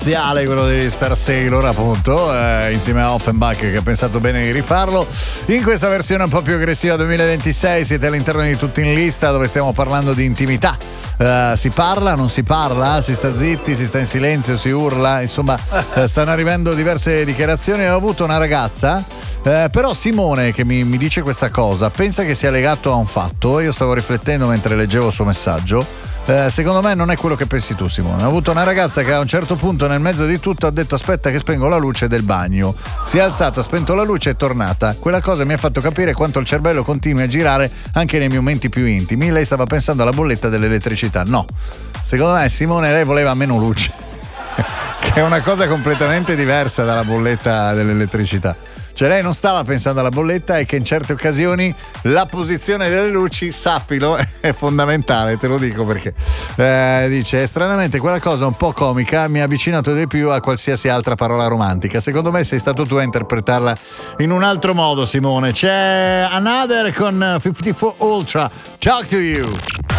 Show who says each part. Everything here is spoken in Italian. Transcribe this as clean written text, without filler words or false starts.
Speaker 1: quello di Star Sailor, appunto, insieme a Offenbach, che ha pensato bene di rifarlo in questa versione un po' più aggressiva 2026. Siete all'interno di Tutti in Lista, dove stiamo parlando di intimità. Si parla, non si parla, si sta zitti, si sta in silenzio, si urla, insomma, stanno arrivando diverse dichiarazioni. Ho avuto una ragazza, però Simone, che mi dice questa cosa, pensa che sia legato a un fatto. Io stavo riflettendo mentre leggevo il suo messaggio. Secondo me non è quello che pensi tu, Simone. Ho avuto una ragazza che a un certo punto, nel mezzo di tutto, ha detto: aspetta che spengo la luce del bagno. Si è alzata, ha spento la luce e è tornata. Quella cosa mi ha fatto capire quanto il cervello continui a girare anche nei momenti più intimi. Lei stava pensando alla bolletta dell'elettricità. No, secondo me, Simone, lei voleva meno luce che è una cosa completamente diversa dalla bolletta dell'elettricità. Cioè lei non stava pensando alla bolletta, e che in certe occasioni la posizione delle luci, sappilo, è fondamentale, te lo dico perché dice: stranamente quella cosa un po' comica mi ha avvicinato di più a qualsiasi altra parola romantica. Secondo me sei stato tu a interpretarla in un altro modo, Simone. C'è Another con 54 Ultra, Talk to You.